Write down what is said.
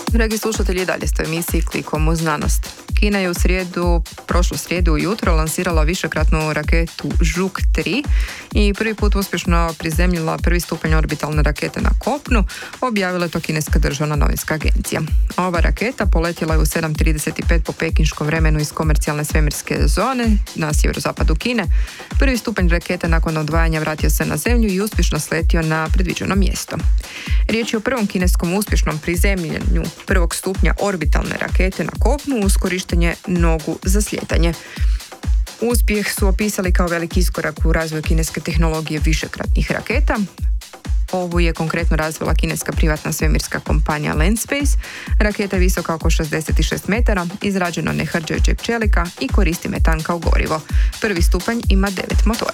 Dragi slušatelji, dalje ste u emisiji Klikom u znanost. Kina je prošlu srijedu ujutro lansirala višekratnu raketu Zhuk-3 i prvi put uspješno prizemljila prvi stupanj orbitalne rakete na kopnu, objavila je to kineska državna novinska agencija. Ova raketa poletjela je u 7:35 po pekinškom vremenu iz komercijalne svemirske zone na sjeverozapadu Kine. Prvi stupanj rakete nakon odvajanja vratio se na zemlju i uspješno sletio na predviđeno mjesto. Riječ je o prvom kineskom uspješnom prizemljenju prvog stupnja orbitalne rakete na kopnu uz korištenje nogu za slijetanje. Uspjeh su opisali kao veliki iskorak u razvoju kineske tehnologije višekratnih raketa. Ovu je konkretno razvila kineska privatna svemirska kompanija Landspace. Raketa je visoka oko 66 metara, izrađena nehrđajućeg čelika i koristi metan kao gorivo. Prvi stupanj ima 9 motora.